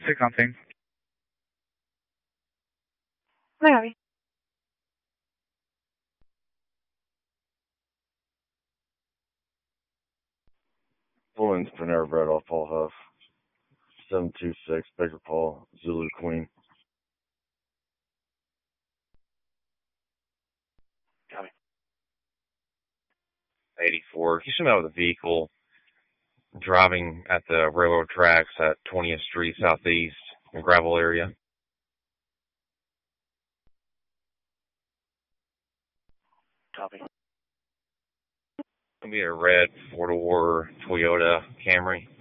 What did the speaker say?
6 on thing. Hi, Abby. Florence Panera Bread off Paul Huff. 726 Baker Paul, Zulu Queen. Copy. 84. He should have with a vehicle driving at the railroad tracks at 20th Street Southeast, in gravel area. Copy. It'll be a red 4-door Toyota Camry.